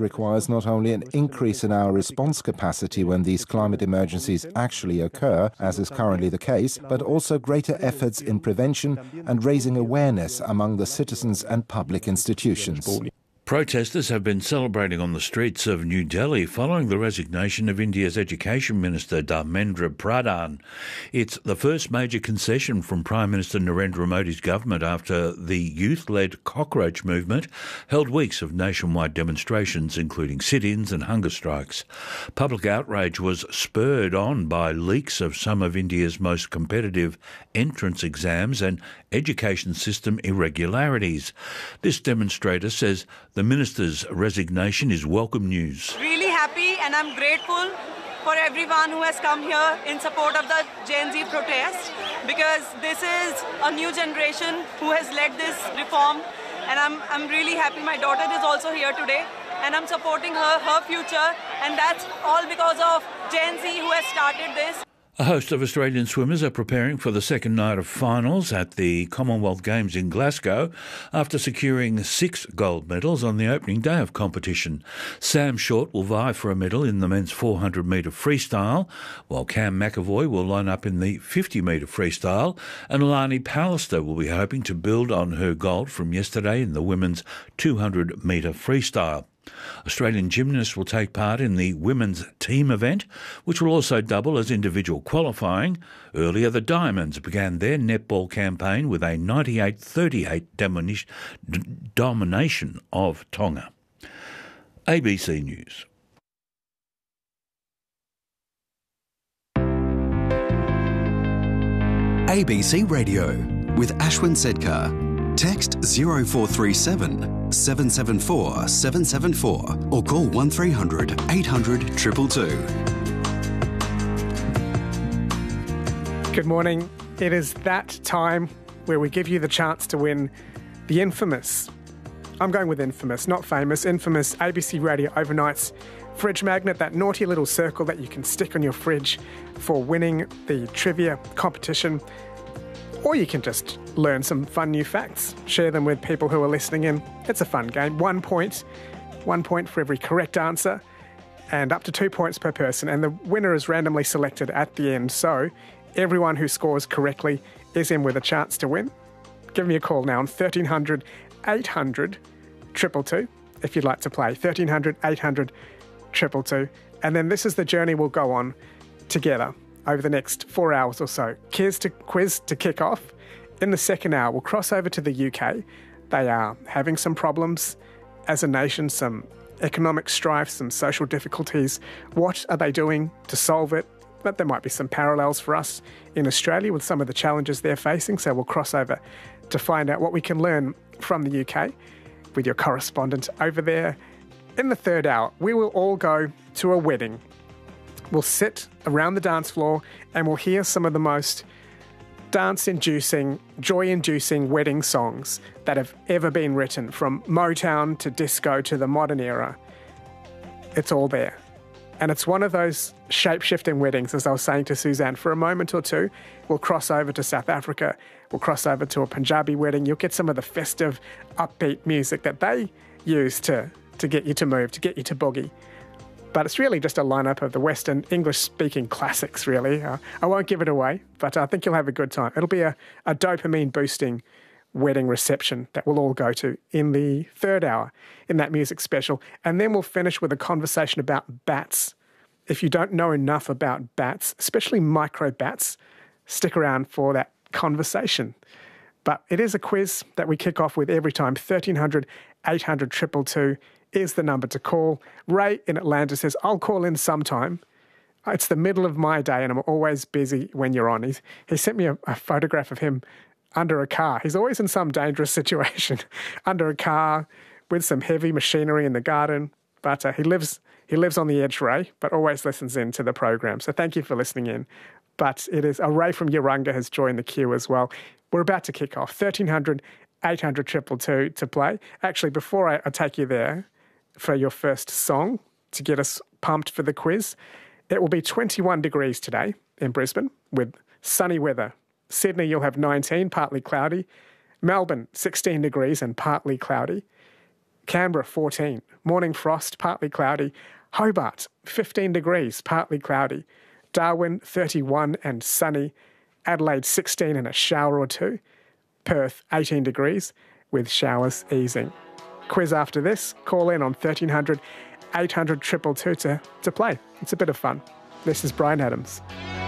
requires not only an increase in our response capacity when these climate emergencies actually occur, as is currently the case, but also greater efforts in prevention and raising awareness among the citizens and public institutions. Protesters have been celebrating on the streets of New Delhi following the resignation of India's Education Minister Dharmendra Pradhan. It's the first major concession from Prime Minister Narendra Modi's government after the youth-led cockroach movement held weeks of nationwide demonstrations, including sit-ins and hunger strikes. Public outrage was spurred on by leaks of some of India's most competitive entrance exams and education system irregularities. This demonstrator says the minister's resignation is welcome news. Really happy, and I'm grateful for everyone who has come here in support of the Gen Z protest, because this is a new generation who has led this reform, and I'm really happy. My daughter is also here today, and I'm supporting her future, and that's all because of Gen Z who has started this. A host of Australian swimmers are preparing for the second night of finals at the Commonwealth Games in Glasgow after securing 6 gold medals on the opening day of competition. Sam Short will vie for a medal in the men's 400-metre freestyle, while Cam McAvoy will line up in the 50-metre freestyle, and Alani Pallister will be hoping to build on her gold from yesterday in the women's 200-metre freestyle. Australian gymnasts will take part in the women's team event, which will also double as individual qualifying. Earlier, the Diamonds began their netball campaign with a 98-38 domination of Tonga. ABC News. ABC Radio with Ashwin Sedkar. Text 0437 774 774 or call 1300 800 222. Good morning. It is that time where we give you the chance to win the infamous, I'm going with infamous, not famous, infamous ABC Radio Overnights fridge magnet, that naughty little circle that you can stick on your fridge for winning the trivia competition. Or you can just learn some fun new facts, share them with people who are listening in. It's a fun game. 1 point for every correct answer, and up to 2 points per person. And the winner is randomly selected at the end. So everyone who scores correctly is in with a chance to win. Give me a call now on 1300 800 222 if you'd like to play. 1300 800 222. And then this is the journey we'll go on together over the next 4 hours or so. Quiz to kick off. In the second hour, we'll cross over to the UK. They are having some problems as a nation, some economic strife, some social difficulties. What are they doing to solve it? But there might be some parallels for us in Australia with some of the challenges they're facing. So we'll cross over to find out what we can learn from the UK with your correspondent over there. In the third hour, we will all go to a wedding. We'll sit around the dance floor and we'll hear some of the most dance-inducing, joy-inducing wedding songs that have ever been written, from Motown to disco to the modern era. It's all there. And it's one of those shape-shifting weddings, as I was saying to Suzanne. For a moment or two, we'll cross over to South Africa. We'll cross over to a Punjabi wedding. You'll get some of the festive, upbeat music that they use to get you to move, to get you to boogie. But it's really just a lineup of the Western English-speaking classics, really. I won't give it away, but I think you'll have a good time. It'll be a dopamine-boosting wedding reception that we'll all go to in the third hour in that music special. And then we'll finish with a conversation about bats. If you don't know enough about bats, especially micro bats, stick around for that conversation. But it is a quiz that we kick off with every time. 1300 800 222 is the number to call. Ray in Atlanta says, I'll call in sometime. It's the middle of my day and I'm always busy when you're on. He sent me a photograph of him under a car. He's always in some dangerous situation, under a car with some heavy machinery in the garden. But he lives on the edge, Ray, but always listens in to the program. So thank you for listening in. But it is Ray from Yarunga has joined the queue as well. We're about to kick off. 1300 800 222 to play. Actually, before I take you there for your first song to get us pumped for the quiz, it will be 21 degrees today in Brisbane with sunny weather. Sydney, you'll have 19, partly cloudy. Melbourne, 16 degrees and partly cloudy. Canberra 14, morning frost, partly cloudy. Hobart 15 degrees, partly cloudy. Darwin 31 and sunny. Adelaide 16 and a shower or two. Perth 18 degrees with showers easing. Quiz after this. Call in on 1300 800 222 to play. It's a bit of fun. This is Brian Adams.